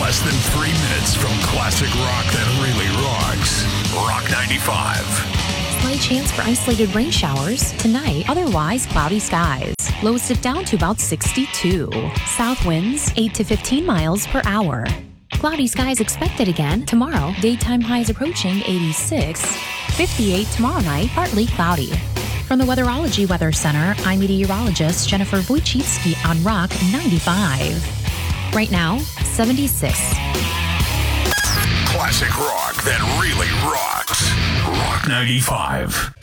less than 3 minutes from classic rock that really rocks. Rock 95. Slight chance for isolated rain showers tonight, otherwise cloudy skies. Lows dip down to about 62. South winds 8 to 15 miles per hour. Cloudy skies expected again tomorrow. Daytime highs approaching 86. 58 tomorrow night, partly cloudy. From the Weatherology Weather Center, I'm meteorologist Jennifer Wojcicki on Rock 95. Right now, 76. Classic rock that really rocks. Rock 95.